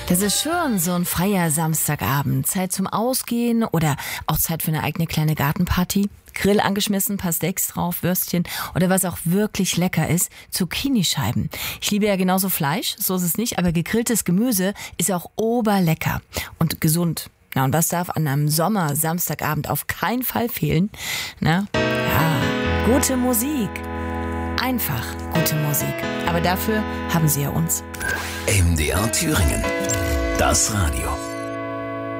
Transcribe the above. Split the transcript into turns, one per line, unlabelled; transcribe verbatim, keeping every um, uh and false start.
Das ist schon so ein freier Samstagabend. Zeit zum Ausgehen oder auch Zeit für eine eigene kleine Gartenparty. Grill angeschmissen, paar Steaks drauf, Würstchen oder was auch wirklich lecker ist, Zucchinischeiben. Ich liebe ja genauso Fleisch, so ist es nicht, aber gegrilltes Gemüse ist auch oberlecker und gesund. Na, und was darf an einem Sommer-Samstagabend auf keinen Fall fehlen? Na, ja, gute Musik. Einfach gute Musik. Aber dafür haben Sie ja uns.
M D R Thüringen. Das Radio.